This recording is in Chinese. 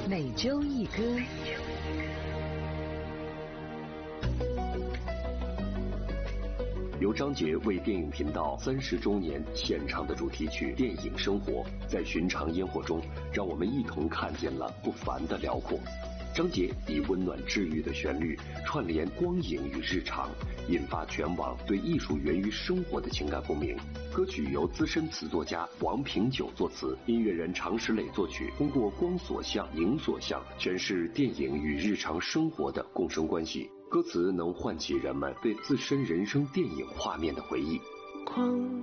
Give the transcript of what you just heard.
每周一歌。 由张杰为电影频道30周年献唱的主题曲《电影生活》，在寻常烟火中，让我们一同看见了不凡的辽阔。张杰以温暖治愈的旋律串联光影与日常，引发全网对艺术源于生活的情感共鸣。歌曲由资深词作家王平久作词，音乐人常石磊作曲，通过光所像、影所像诠释电影与日常生活的共生关系。歌词能唤起人们对自身人生电影画面的回忆。